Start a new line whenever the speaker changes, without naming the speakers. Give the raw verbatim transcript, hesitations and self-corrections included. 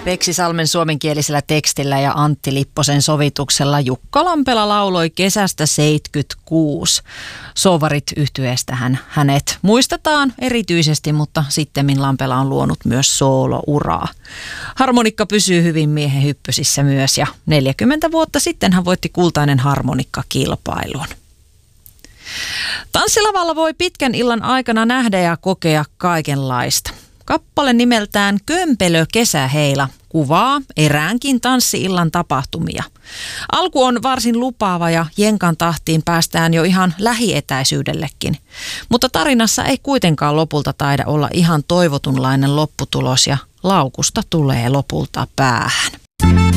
Peksi Salmen suomenkielisellä tekstillä ja Antti Lipposen sovituksella Jukka Lampela lauloi kesästä seitsemänkymmentäkuusi. Sovarit -yhtyeestähän hänet muistetaan erityisesti, mutta sittemmin Lampela on luonut myös soolouraa. Harmonikka pysyy hyvin miehen hyppysissä myös ja neljäkymmentä vuotta sitten hän voitti Kultainen harmonikka-kilpailun. Tanssilavalla voi pitkän illan aikana nähdä ja kokea kaikenlaista. Kappale nimeltään Kömpelö kesäheila kuvaa eräänkin tanssi-illan tapahtumia. Alku on varsin lupaava ja jenkan tahtiin päästään jo ihan lähietäisyydellekin. Mutta tarinassa ei kuitenkaan lopulta taida olla ihan toivotunlainen lopputulos ja laukusta tulee lopulta päähän.